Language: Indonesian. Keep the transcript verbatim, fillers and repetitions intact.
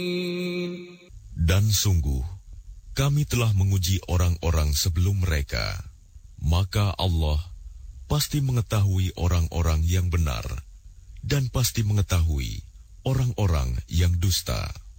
Dan sungguh, kami telah menguji orang-orang sebelum mereka, maka Allah pasti mengetahui orang-orang yang benar, dan pasti mengetahui orang-orang yang dusta.